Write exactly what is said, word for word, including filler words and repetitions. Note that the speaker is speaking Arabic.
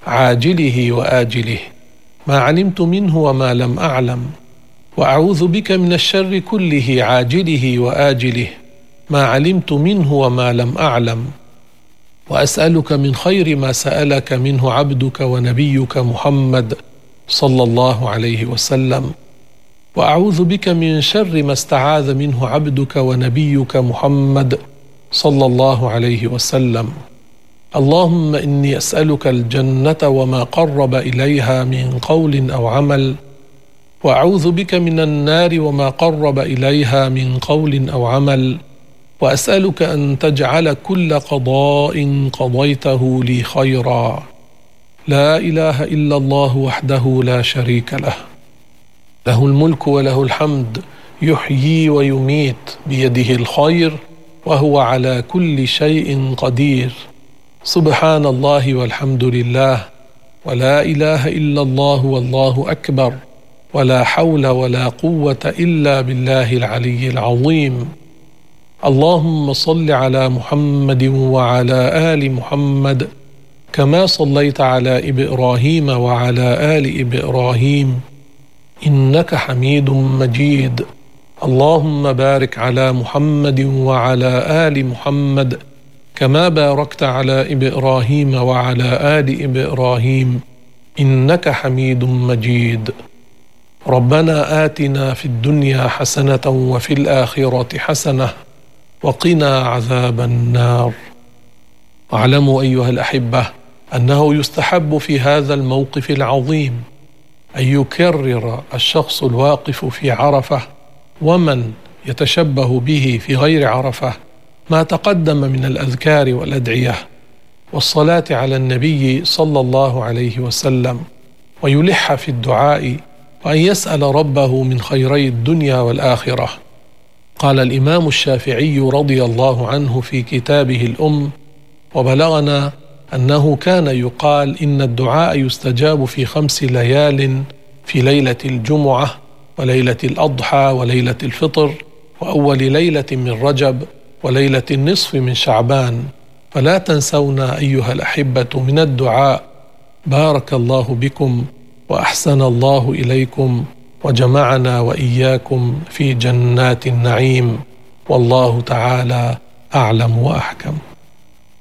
عاجله وآجله، ما علمت منه وما لم أعلم، وأعوذ بك من الشر كله عاجله وآجله، ما علمت منه وما لم أعلم، وأسألك من خير ما سألك منه عبدك ونبيك محمد صلى الله عليه وسلم، وأعوذ بك من شر ما استعاذ منه عبدك ونبيك محمد صلى الله عليه وسلم. اللهم إني أسألك الجنة وما قرب إليها من قول أو عمل، وأعوذ بك من النار وما قرب إليها من قول أو عمل، وأسألك أن تجعل كل قضاء قضيته لي خيرا. لا إله إلا الله وحده لا شريك له، له الملك وله الحمد، يحيي ويميت، بيده الخير وهو على كل شيء قدير. سبحان الله والحمد لله، ولا إله إلا الله والله أكبر، ولا حول ولا قوة إلا بالله العلي العظيم. اللهم صل على محمد وعلى آل محمد كما صليت على إبراهيم وعلى آل إبراهيم إنك حميد مجيد. اللهم بارك على محمد وعلى آل محمد كما باركت على إبراهيم وعلى آل إبراهيم إنك حميد مجيد. ربنا آتنا في الدنيا حسنة وفي الآخرة حسنة وقنا عذاب النار. واعلموا أيها الأحبة أنه يستحب في هذا الموقف العظيم أن يكرر الشخص الواقف في عرفة ومن يتشبه به في غير عرفة ما تقدم من الأذكار والأدعية والصلاة على النبي صلى الله عليه وسلم، ويلح في الدعاء وأن يسأل ربه من خيري الدنيا والآخرة. قال الإمام الشافعي رضي الله عنه في كتابه الأم: وبلغنا أنه كان يقال إن الدعاء يستجاب في خمس ليال، في ليلة الجمعة وليلة الأضحى وليلة الفطر وأول ليلة من رجب وليلة النصف من شعبان، فلا تنسونا أيها الأحبة من الدعاء. بارك الله بكم وأحسن الله إليكم وجمعنا وإياكم في جنات النعيم، والله تعالى أعلم وأحكم.